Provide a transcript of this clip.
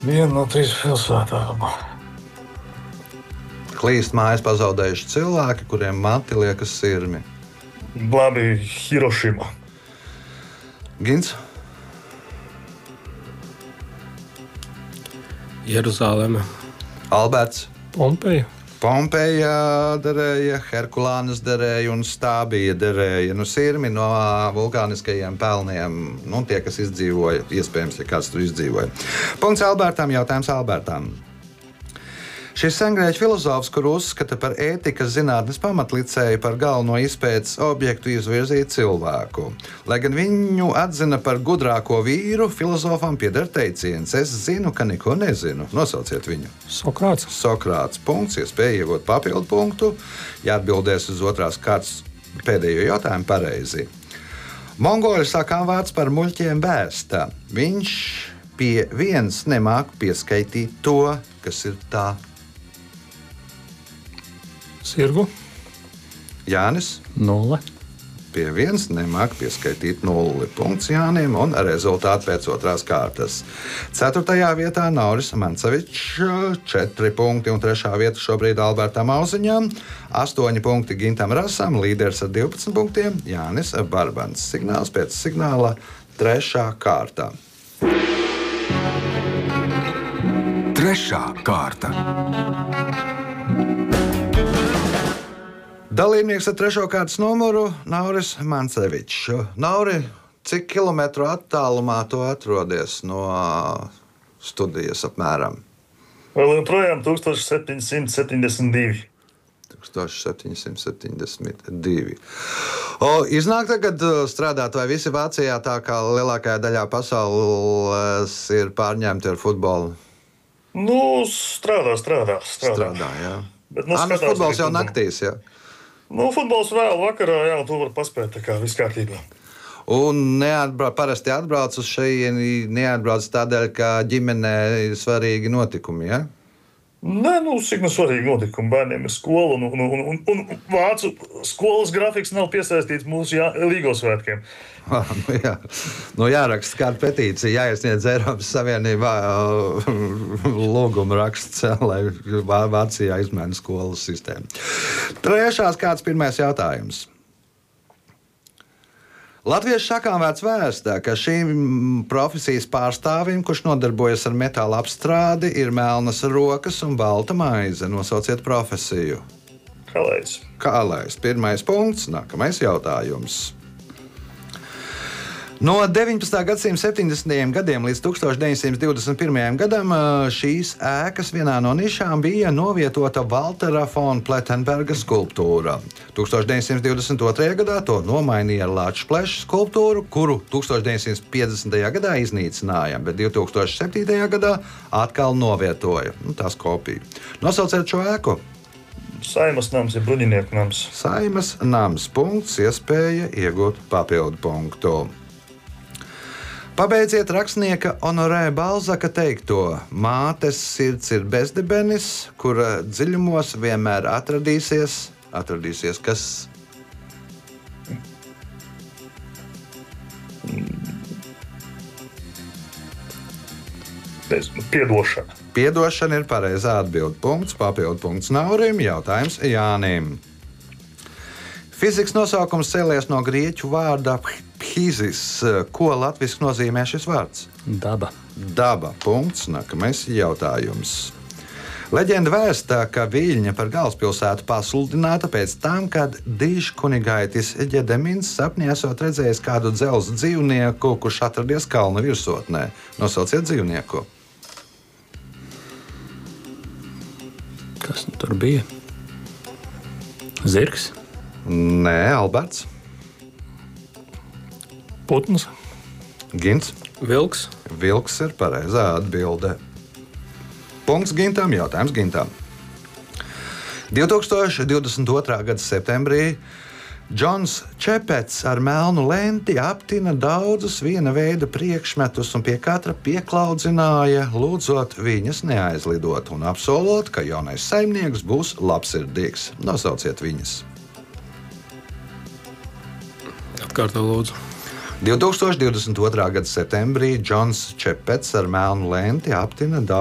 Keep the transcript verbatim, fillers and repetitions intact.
Viena no trīs pilsētām. Klīst mājas pazaudējuši cilvēki, kuriem mati liekas sirmi. Labi, Hirošima. Gins? Jeruzaleme. Alberts? Pompeja. Pompeja derēja, Herkulānas derēja un Stābija derēja. Nu, sirmi no vulkāniskajiem pelniem, nu, tie, kas izdzīvoja, iespējams, ja kāds tur izdzīvoja. Punkts Albertam, jautājums Albertam. Šis sengrieķu filozofs, kuru uzskata par ētikas zinātnes pamatlicēju, par galveno izpētes objektu izvirzīja cilvēku. Lai gan viņu atzina par gudrāko vīru, filozofam pieder teiciens: es zinu, ka neko nezinu. Nosauciet viņu. Sokrāts. Sokrāts. Punkts, iespēja iegūt papildu punktu, ja atbildēs uz otrās kārtas pēdējo jautājumu pareizi. Mongoļu sakām vārds par muļķiem bēsta. Viņš pie viens nemāk pieskaitīt to, kas ir tā. Sirgu. Jānis? Nulle. Pie viens nemāk pieskaitīt nulli. Punkts Jānim un rezultāti pēc otrās kārtas. Ceturtajā vietā Nauris Mancevičs, četri punkti un trešā vieta šobrīd Albertam Auziņam, astoņi punkti Gintam Rasam, līderis ar divpadsmit punktiem Jānis Barbans. Signāls pēc signāla trešā kārta. Trešā kārta. Dalībnieks ar trešo kārtas numuru Nauris Mancevičs. Nauri, cik kilometru attālumā tu atrodies no studijas apmēram? Vēl joprojām tūkstoš septiņsimt septiņdesmit divi. tūkstoš septiņsimt septiņdesmit divi. O, iznāk tagad strādāt, vai visi Vācijā, tā kā lielākajā daļā pasaules, ir pārņemti ar futbolu? Nu, strādā, strādā. Strādā, strādā jā. Bet, nu, Ā, nu, futbols jau naktīs, jā. Nu, futbols vēl vakarā, jā, un tu vari paspēt, tā kā viss kārtībā. Un neatbrauc, parasti atbrauc uz šejieni, neatbrauc tādēļ, ka ģimenē ir svarīgi notikumi, ja? Nē, nu, cik nu svarīgi notikumi. Bērniem ir skola, un, un, un, un, un vācu skolas grafiks nav piesaistīts mūsu jā, Līgos svētkiem. Ah, nu jā. Nu jāraksta kāda petīcija, jāiesniedz Eiropas Savienībā lūguma raksts, lai Vācijā izmaina skolas sistēmu. Trešās kāds pirmais jautājums. Latviešu sakām vērts vēstā, ka šīm profesijas pārstāvim, kurš nodarbojas ar metāla apstrādi, ir melnas rokas un balta maize. Nosauciet profesiju. Kalējs. Kalējs. Pirmais punkts, nākamais jautājums. No deviņpadsmitā gadsimta septiņdesmitajiem gadiem līdz tūkstoš deviņsimt divdesmit pirmajam gadam šīs ēkas vienā no nišām bija novietota Valtera von Plettenberga skulptūra. tūkstoš deviņsimt divdesmit otrajā gadā to nomainīja ar Lāča pleša skulptūru, kuru tūkstoš deviņsimt piecdesmitajā gadā iznīcināja, bet divi tūkstoši septītajā gadā atkal novietoja. Nu, tās kopija. Nosauciet šo ēku. Saimas nams ir bruņinieku nams. Saimas nams. Punkts, iespēja iegūt papildu punktu. Pabeidziet rakstnieka Honorē Balzaka teikto: mātes sirds ir bezdibenis, kura dziļumos vienmēr atradīsies, atradīsies kas? Piedošana. Piedošana ir pareizā atbilde. Punkts, papildu punkts Naurim, jautājums Jānim. Fizikas nosaukums cēlies no grieķu vārda phizis. Ko latviski nozīmē šis vārds? Daba. Daba. Punkts. Nākamais jautājums. Leģenda vēsta, ka Viļņa par galvaspilsētu pasludināta pēc tam, kad Dižkunigaitis Ģedemins sapnī esot redzējis kādu dzelzs dzīvnieku, kurš atradies kalna virsotnē. Nosauciet dzīvnieku. Kas nu tur bija? Zirgs? Nē, Alberts. Putns. Gins. Vilks. Vilks ir pareizā atbilde. Punkts Gintam, jautājums Gintam. divtūkstoš divdesmit otrā gada septembrī Džons Čepets ar melnu lenti aptina daudzus viena veida priekšmetus un pie katra pieklaudzināja, lūdzot viņas neaizlidot un apsolot, ka jaunais saimnieks būs labsirdīgs. Nosauciet viņas. Atkārto lūdzu. divtūkstoš divdesmit otrā gada septembrī Džons Čepets ar melnu lenti aptina